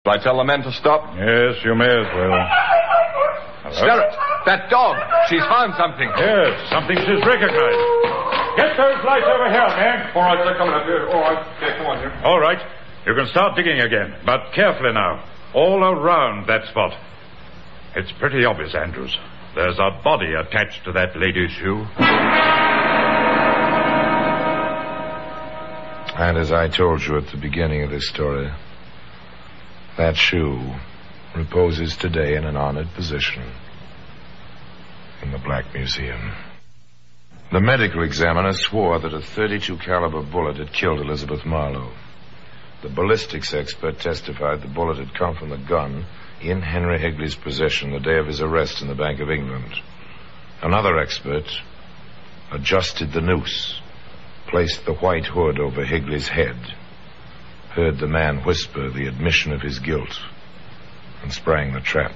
Shall I tell the men to stop? Yes, you may as well. Sterrett, that dog. She's found something. Yes, something she's recognized. Get those lights over here, man. All right, they're coming up here. All right. Okay, come on here. All right. You can start digging again, but carefully now. All around that spot. It's pretty obvious, Andrews. There's a body attached to that lady's shoe. And as I told you at the beginning of this story, that shoe reposes today in an honored position in the Black Museum. The medical examiner swore that a .32 caliber bullet had killed Elizabeth Marlowe. The ballistics expert testified the bullet had come from the gun in Henry Higley's possession the day of his arrest in the Bank of England. Another expert adjusted the noose, placed the white hood over Higley's head, heard the man whisper the admission of his guilt, and sprang the trap.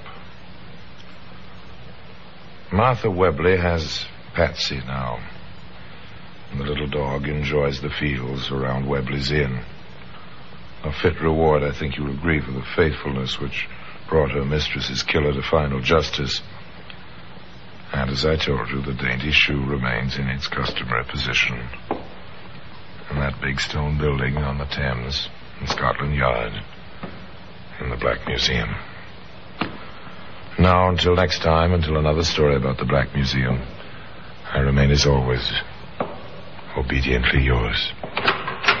Martha Webley has Patsy now, and the little dog enjoys the fields around Webley's Inn. A fit reward, I think you'll agree, for the faithfulness which brought her mistress's killer to final justice. And as I told you, the dainty shoe remains in its customary position in that big stone building on the Thames in Scotland Yard in the Black Museum. Now, until next time, until another story about the Black Museum, I remain as always obediently yours.